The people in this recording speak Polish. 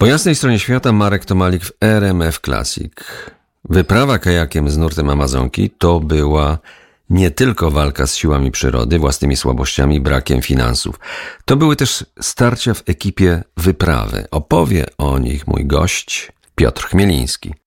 Po jasnej stronie świata Marek Tomalik w RMF Classic. Wyprawa kajakiem z nurtem Amazonki to była nie tylko walka z siłami przyrody, własnymi słabościami, brakiem finansów. To były też starcia w ekipie wyprawy. Opowie o nich mój gość Piotr Chmieliński.